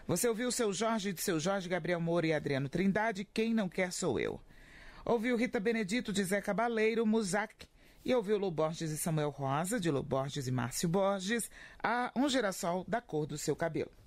Você ouviu Seu Jorge, de Seu Jorge, Gabriel Moura e Adriano Trindade, Quem Não Quer Sou Eu. Ouviu Rita Benedito, de Zé Cabaleiro, Musac. E ouviu Lu Borges e Samuel Rosa, de Lu Borges e Márcio Borges, a Um Girassol da Cor do Seu Cabelo.